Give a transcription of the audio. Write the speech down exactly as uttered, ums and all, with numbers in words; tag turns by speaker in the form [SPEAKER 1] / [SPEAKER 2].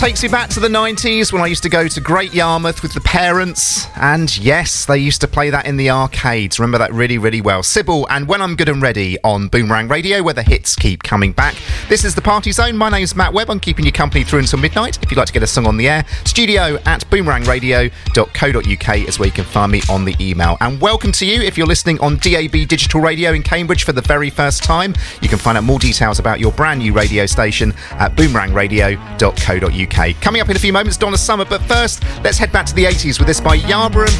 [SPEAKER 1] Takes me back to the nineties when I used to go to Great Yarmouth with the parents, and yes, they used to play that in the arcades. Remember that really, really well. Sybil and When I'm Good and Ready on Boomerang Radio, where the hits keep coming back. This is the Party Zone. My name's Matt Webb. I'm keeping you company through until midnight. If you'd like to get a song on the air, studio at boomerang radio dot co dot uk is where you can find me on the email. And welcome to you if you're listening on D A B Digital Radio in Cambridge for the very first time. You can find out more details about your brand new radio station at boomerang radio dot co dot uk. Coming up in a few moments, Donna Summer, but first, let's head back to the eighties with this by Yarborough and